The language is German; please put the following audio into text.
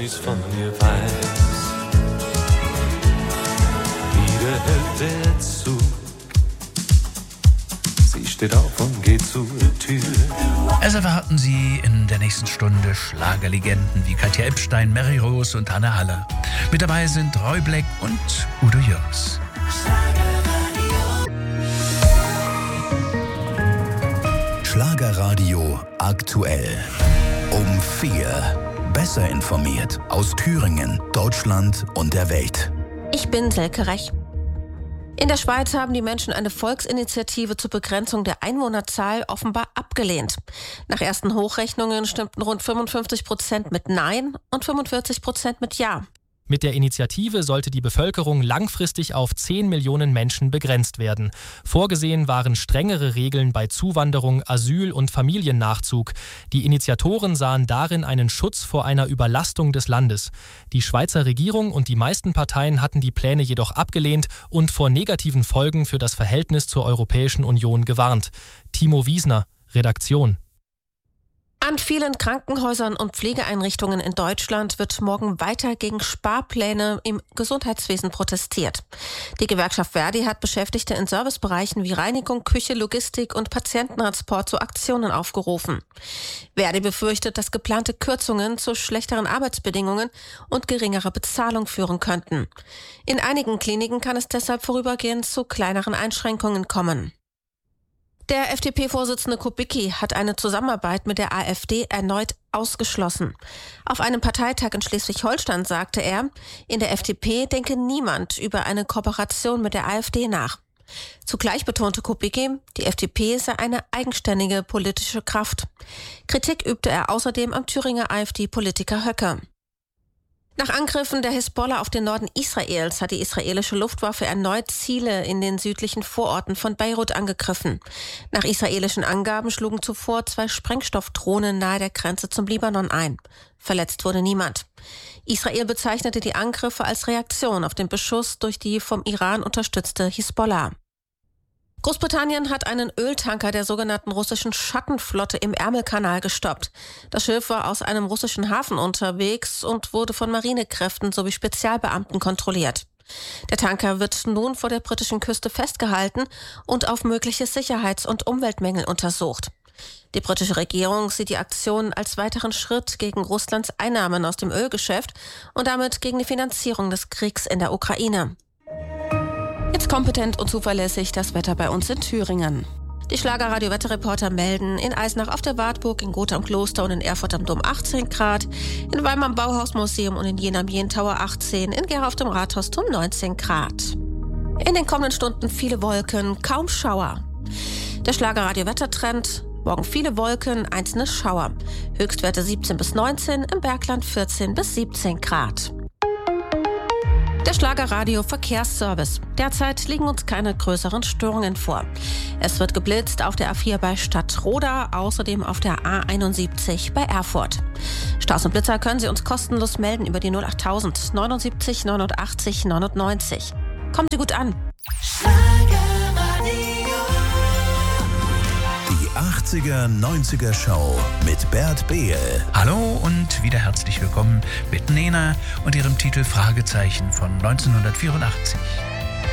sie's von mir weiß. Wieder hält der Zug. Sie steht auf und geht zur Tür. Es erwarten Sie in der nächsten Stunde Schlagerlegenden wie Katja Epstein, Mary Rose und Hanne Haller. Mit dabei sind Roy Black und Udo Jürgens. Schlagerradio aktuell. Um 4. Besser informiert aus Thüringen, Deutschland und der Welt. Ich bin Selke Rech. In der Schweiz haben die Menschen eine Volksinitiative zur Begrenzung der Einwohnerzahl offenbar abgelehnt. Nach ersten Hochrechnungen stimmten rund 55% mit Nein und 45% mit Ja. Mit der Initiative sollte die Bevölkerung langfristig auf 10 Millionen Menschen begrenzt werden. Vorgesehen waren strengere Regeln bei Zuwanderung, Asyl und Familiennachzug. Die Initiatoren sahen darin einen Schutz vor einer Überlastung des Landes. Die Schweizer Regierung und die meisten Parteien hatten die Pläne jedoch abgelehnt und vor negativen Folgen für das Verhältnis zur Europäischen Union gewarnt. Timo Wiesner, Redaktion. An vielen Krankenhäusern und Pflegeeinrichtungen in Deutschland wird morgen weiter gegen Sparpläne im Gesundheitswesen protestiert. Die Gewerkschaft Verdi hat Beschäftigte in Servicebereichen wie Reinigung, Küche, Logistik und Patiententransport zu Aktionen aufgerufen. Verdi befürchtet, dass geplante Kürzungen zu schlechteren Arbeitsbedingungen und geringerer Bezahlung führen könnten. In einigen Kliniken kann es deshalb vorübergehend zu kleineren Einschränkungen kommen. Der FDP-Vorsitzende Kubicki hat eine Zusammenarbeit mit der AfD erneut ausgeschlossen. Auf einem Parteitag in Schleswig-Holstein sagte er, in der FDP denke niemand über eine Kooperation mit der AfD nach. Zugleich betonte Kubicki, die FDP sei eine eigenständige politische Kraft. Kritik übte er außerdem am Thüringer AfD-Politiker Höcke. Nach Angriffen der Hisbollah auf den Norden Israels hat die israelische Luftwaffe erneut Ziele in den südlichen Vororten von Beirut angegriffen. Nach israelischen Angaben schlugen zuvor 2 Sprengstoffdrohnen nahe der Grenze zum Libanon ein. Verletzt wurde niemand. Israel bezeichnete die Angriffe als Reaktion auf den Beschuss durch die vom Iran unterstützte Hisbollah. Großbritannien hat einen Öltanker der sogenannten russischen Schattenflotte im Ärmelkanal gestoppt. Das Schiff war aus einem russischen Hafen unterwegs und wurde von Marinekräften sowie Spezialbeamten kontrolliert. Der Tanker wird nun vor der britischen Küste festgehalten und auf mögliche Sicherheits- und Umweltmängel untersucht. Die britische Regierung sieht die Aktion als weiteren Schritt gegen Russlands Einnahmen aus dem Ölgeschäft und damit gegen die Finanzierung des Kriegs in der Ukraine. Jetzt kompetent und zuverlässig das Wetter bei uns in Thüringen. Die Schlagerradio-Wetterreporter melden in Eisenach auf der Wartburg, in Gotha am Kloster und in Erfurt am Dom 18 Grad, in Weimar am Bauhausmuseum und in Jena am Jentower 18, in Gera auf dem Rathausturm 19 Grad. In den kommenden Stunden viele Wolken, kaum Schauer. Der Schlagerradio-Wettertrend: morgen viele Wolken, einzelne Schauer. Höchstwerte 17 bis 19, im Bergland 14 bis 17 Grad. Der Schlagerradio Verkehrsservice. Derzeit liegen uns keine größeren Störungen vor. Es wird geblitzt auf der A4 bei Stadtroda, außerdem auf der A71 bei Erfurt. Staus und Blitzer können Sie uns kostenlos melden über die 08000 79 89 99. Kommt Sie gut an. Die 80er, 90er Show mit Bert Behl. Hallo und wieder herzlich willkommen mit Nena und ihrem Titel Fragezeichen von 1984.